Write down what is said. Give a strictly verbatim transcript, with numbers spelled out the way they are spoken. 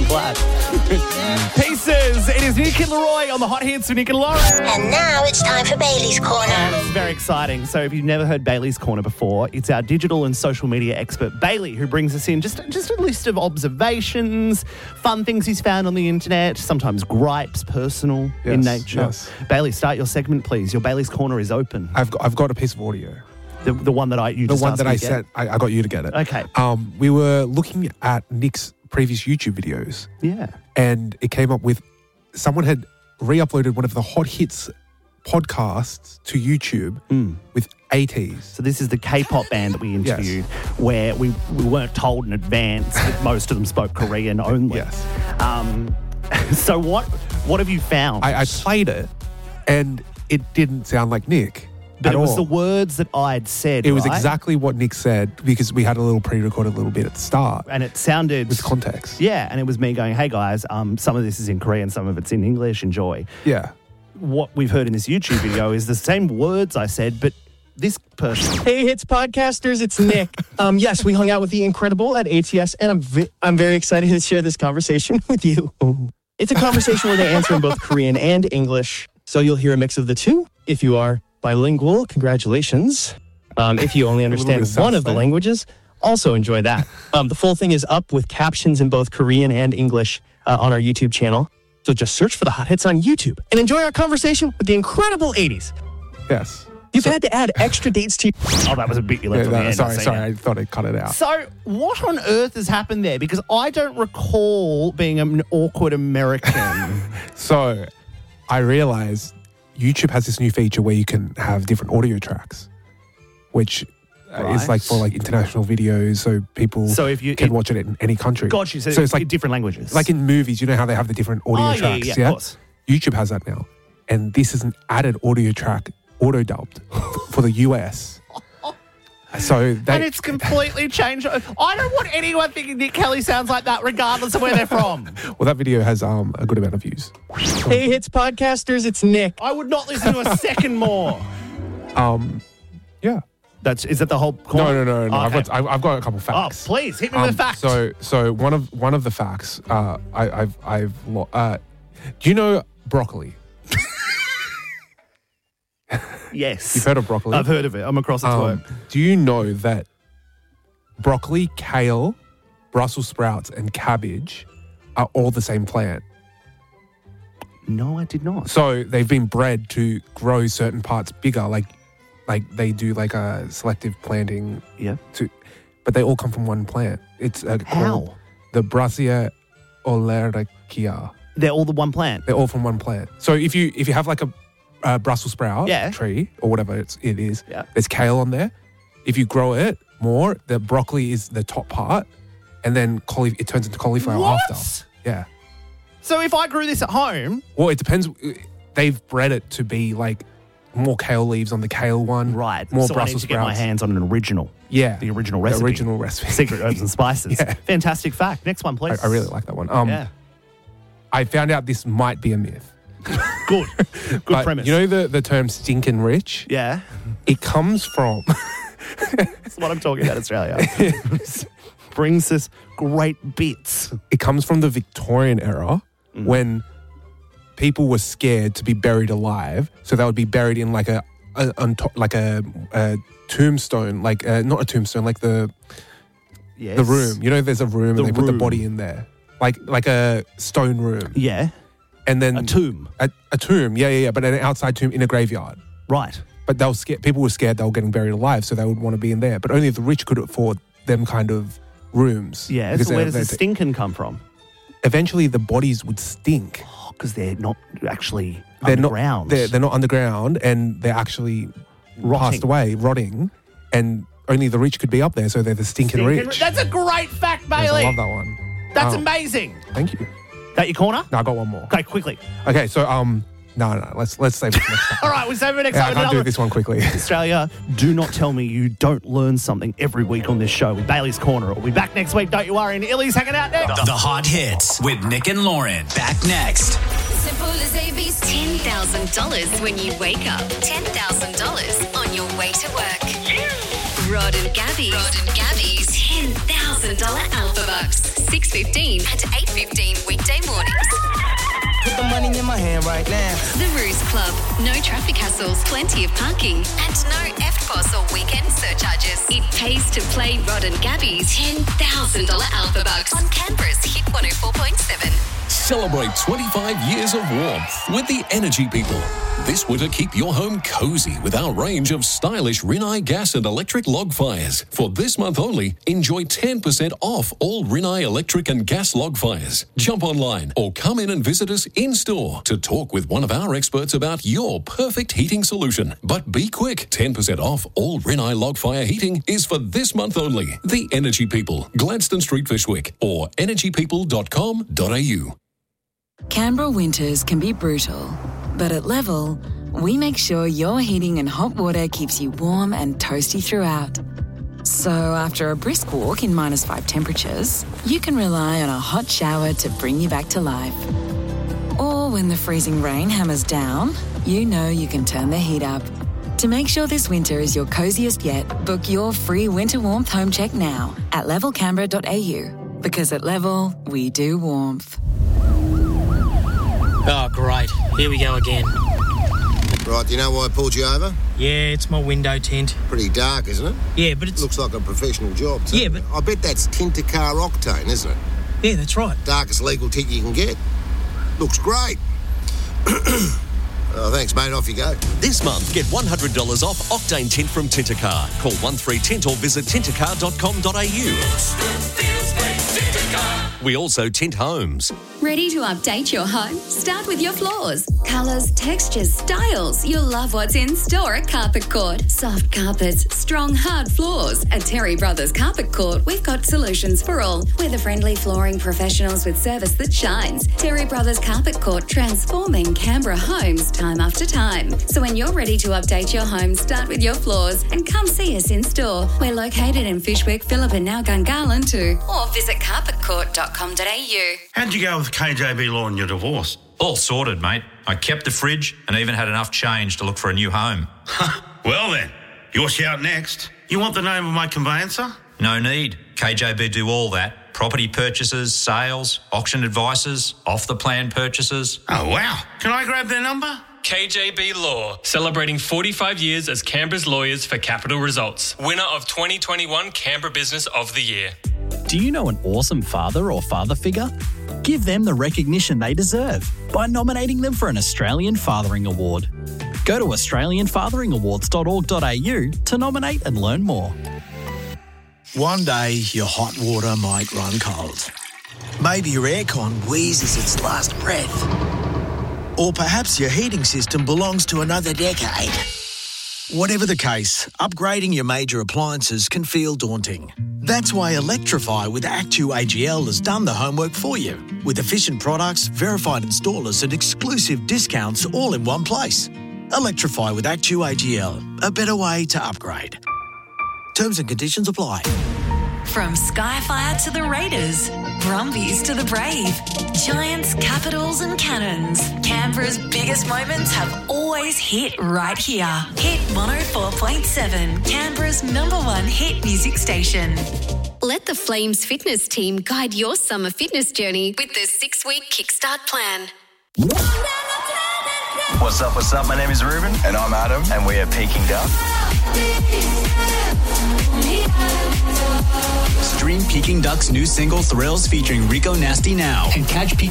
glad. Pieces. It is Nick and Leroy on the Hot Hits with Nick and Lauren. And now it's time for Bailey's Corner. And it's very exciting. So if you've never heard Bailey's Corner before, it's our digital and social media expert, Bailey, who brings us in just, just a list of observations, fun things he's found on the internet, sometimes gripes, personal Yes, in nature. yes. Bailey, start your segment, please. Your Bailey's Corner is open. I've got, I've got a piece of audio. The, the one that I you The just one asked that me I to get? said, I, I got you to get it. Okay. Um, we were looking at Nick's previous YouTube videos, Yeah. and it came up with someone had re-uploaded one of the Hot Hits podcasts to YouTube Mm. with eighties. So this is the K-pop band that we interviewed, where we, we weren't told in advance that most of them spoke Korean only. Yes. Um, so what what have you found? I, I played it, and it didn't sound like Nick but at it was all. the words that I'd said. It was right? exactly what Nick said, because we had a little pre-recorded little bit at the start and it sounded with context. Yeah, and it was me going, "Hey guys, um, some of this is in Korean, some of it's in English. Enjoy." Yeah. What we've heard in this YouTube video is the same words I said, but this person. Hey, Hits podcasters, it's Nick. Um, yes, we hung out with the Incredible at A T S, and I'm vi- I'm very excited to share this conversation with you. Ooh. It's a conversation where they answer in both Korean and English, so you'll hear a mix of the two. If you are bilingual, congratulations. Um, if you only understand bit of one of the South languages, also enjoy that. Um, the full thing is up with captions in both Korean and English uh, on our YouTube channel. So just search for the Hot Hits on YouTube and enjoy our conversation with the Incredible eighties. Yes. You've had to add extra dates to Oh, that was a bit you left Yeah, on the that- end. sorry, I see sorry. now. I thought I'd cut it out. So, what on earth has happened there? Because I don't recall being an awkward American. So I realized YouTube has this new feature where you can have different audio tracks, which uh, is Right. like for like international videos, so people So if you- can if- watch it in any country. Got you. So, So it's like different languages. like in movies, you know how they have the different audio Oh, yeah, tracks. yeah, yeah, of course. YouTube has that now, and this is an added audio track, auto dubbed for the U S. So they, and it's completely changed. I don't want anyone thinking Nick Kelly sounds like that, regardless of where they're from. well, that video has um a good amount of views. Hey, Hits podcasters, it's Nick. I would not listen to a second more. Um, yeah. That's is that the whole corner? No, no, no, no. Oh, I've okay. got I've, I've got a couple Oh, facts. please hit me Um, with a fact. So, so one of one of the facts, uh, I, I've I've lo- uh, do you know broccoli? yes, You've heard of broccoli? I've heard of it. I'm across its Um, word. do you know that broccoli, kale, Brussels sprouts, and cabbage are all the same plant? No, I did not. So they've been bred to grow certain parts bigger, like like they do like a selective planting Yeah. to, but they all come from one plant. It's uh, How? called the Brassia oleracea. They're all the one plant. They're all from one plant. So if you if you have like a, a Brussels sprout Yeah. tree or whatever it's, it is, Yeah. there's kale on there. If you grow it more, the broccoli is the top part, and then cauli- it turns into cauliflower What? after. Yeah. So if I grew this at home, Well, it depends. They've bred it to be like more kale leaves on the kale one. right? More so Brussels I need to sprouts. get my hands on an original. Yeah. The original recipe. The original recipe. Secret herbs and spices. Yeah. Fantastic fact. Next one, I, please. I really like that one. Um, Yeah. I found out this might be a myth. Good. Good but premise. You know the, the term stinkin' rich? yeah. It comes from... That's what I'm talking about, Australia. Brings us great bits. it comes from the Victorian era Mm. when people were scared to be buried alive, so they would be buried in like a, a on top, like a, a tombstone, like uh not a tombstone, like the Yes. the room. You know, there's a room The and they put the room. body in there, like like a stone room, Yeah. and then A tomb. a, a tomb. Yeah, yeah, yeah, but an outside tomb in a graveyard. Right. But they were scared. People were scared they were getting buried alive, so they would want to be in there. But only the rich could afford them kind of rooms. Yeah. because So where they're- does the they're- stinkin' come from? Eventually, the bodies would stink. Because they're not actually They're underground. not. They're, they're not underground, and they're actually Rotting. passed away, rotting, and only the rich could be up there. So they're the stinking, Stinkin' rich. That's a great fact, Yes, Bailey. I love that one. That's Um, amazing. Thank you. That your corner? No, I got one more. Okay, quickly. Okay, so um, no, no, let's let's save it for next time. All right, we'll save it next Yeah, I time. can't do Another- this one quickly. Australia, do not tell me you don't learn something every week on this show with Bailey's Corner. We'll be back next week, don't you worry. And Illy's hanging out next. The, the Hot Hits with Nick and Lauren. Back next. Simple as A B C. ten thousand dollars when you wake up. ten thousand dollars on your way to work. Rod and Gabby. Rod and Gabby's ten thousand dollars Alpha Bucks. six fifteen and eight fifteen weekday mornings. Put the money in my hand right now. The Ruse Club. No traffic hassles, plenty of parking, and no F T P O S or weekend surcharges. It pays to play Rod and Gabby's ten thousand dollars Alpha Bucks on Canberra's Hit one oh four point seven. Celebrate twenty-five years of warmth with the Energy People. This winter, keep your home cozy with our range of stylish Rinnai gas and electric log fires. For this month only, enjoy ten percent off all Rinnai electric and gas log fires. Jump online or come in and visit us in-store to talk with one of our experts about your perfect heating solution. But be quick, ten percent off all Rinnai log fire heating is for this month only. The Energy People, Gladstone Street, Fishwick, or energy people dot com dot a u. Canberra winters can be brutal, but at Level, we make sure your heating and hot water keeps you warm and toasty throughout. So after a brisk walk in minus five temperatures, you can rely on a hot shower to bring you back to life. Or when the freezing rain hammers down, you know you can turn the heat up. To make sure this winter is your coziest yet, book your free winter warmth home check now at level canberra dot a u. Because at Level, we do warmth. Oh, great. Here we go again. Right, do you know why I pulled you over? Yeah, it's my window tint. Pretty dark, isn't it? Yeah, but it's... Looks like a professional job, too. Yeah, but... I bet that's Tintacar Octane, isn't it? Yeah, that's right. Darkest legal tint you can get. Looks great. Oh, thanks, mate. Off you go. This month, get one hundred dollars off Octane Tint from Tintacar. Call one three tint or visit tintacar dot com dot a u. We also tint homes. Ready to update your home? Start with your floors. Colours, textures, styles. You'll love what's in store at Carpet Court. Soft carpets, strong, hard floors. At Terry Brothers Carpet Court, we've got solutions for all. We're the friendly flooring professionals with service that shines. Terry Brothers Carpet Court, transforming Canberra homes time after time. So when you're ready to update your home, start with your floors and come see us in store. We're located in Fishwick, Phillip and now Gungahlin too. Or visit carpet court dot com dot a u. How'd you go with K J B Law in your divorce? All sorted, mate. I kept the fridge and even had enough change to look for a new home. Well then, your shout next. You want the name of my conveyancer? No need. K J B do all that. Property purchases, sales, auction advices, off-the-plan purchases. Oh, wow. Can I grab their number? K J B Law, celebrating forty-five years as Canberra's lawyers for capital results. Winner of twenty twenty-one Canberra Business of the Year. Do you know an awesome father or father figure? Give them the recognition they deserve by nominating them for an Australian Fathering Award. Go to australian fathering awards dot org dot a u to nominate and learn more. One day, your hot water might run cold. Maybe your aircon wheezes its last breath. Or perhaps your heating system belongs to another decade. Whatever the case, upgrading your major appliances can feel daunting. That's why Electrify with Actu A G L has done the homework for you. With efficient products, verified installers and exclusive discounts all in one place. Electrify with Actu A G L, a better way to upgrade. Terms and conditions apply. From Skyfire to the Raiders, Brumbies to the Brave, Giants, Capitals and Cannons, Canberra's biggest moments have always hit right here. Hit one oh four point seven, Canberra's number one hit music station. Let the Flames fitness team guide your summer fitness journey with the six-week Kickstart plan. What's up, what's up? My name is Ruben. And I'm Adam. And we are Peking Duck. Stream Peking Duck's new single Thrills featuring Rico Nasty now and catch Peking